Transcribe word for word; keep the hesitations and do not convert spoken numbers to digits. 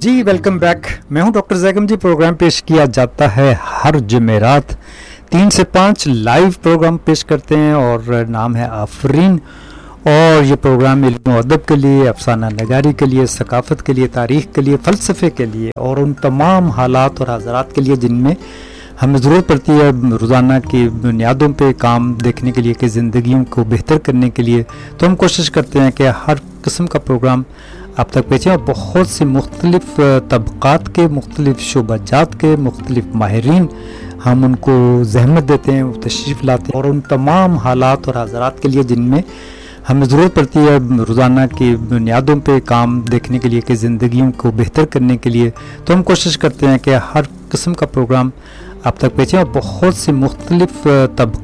जी welcome back. मैं हूं doctor Zaigham जी। Programme पेश किया जाता है हर जुमेरात तीन से पाँच लाइव प्रोग्राम पेश करते हैं और नाम है आफरीन। और ये प्रोग्राम इल्म और अदब के लिए, अफसाना नगारी के लिए, सकाफ़त के लिए, तारीख़ के लिए, फ़लसफ़े के लिए और उन तमाम हालात और हज़रात के लिए जिनमें हमें ज़रूरत पड़ती है रोज़ाना की बुनियादों पे काम देखने के लिए कि ज़िंदगियों को बेहतर करने के लिए। तो हम कोशिश करते हैं कि हर किस्म का प्रोग्राम आप तक पहुँचे और बहुत से मुख्तलिफ़ तबक़ात के, मुख्तलिफ़ शोबाजात के, मुख्तलिफ़ माहिरीन हम उनको ज़हमत देते हैं, वो तशरीफ़ लाते हैं और उन तमाम हालात और हज़रात के लिए जिनमें हमें ज़रूरत पड़ती है रोज़ाना की बुनियादों पे काम देखने के लिए कि ज़िंदगियों को बेहतर करने के लिए। तो हम कोशिश करते हैं कि हर किस्म का प्रोग्राम आप तक पहुँचे और बहुत से मुख्तलिफ़ तब